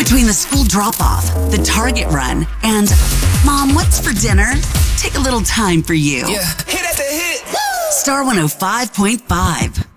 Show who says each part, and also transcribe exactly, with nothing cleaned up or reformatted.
Speaker 1: Between the school drop-off, the Target run, and Mom, what's for dinner? Take a little time for you.
Speaker 2: Yeah, hit at the hit.
Speaker 1: Star one oh five point five.